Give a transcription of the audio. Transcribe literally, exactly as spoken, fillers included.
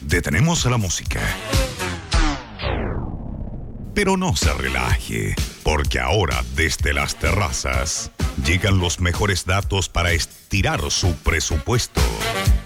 Detenemos la música. Pero no se relaje, porque ahora desde las terrazas llegan los mejores datos para estirar su presupuesto.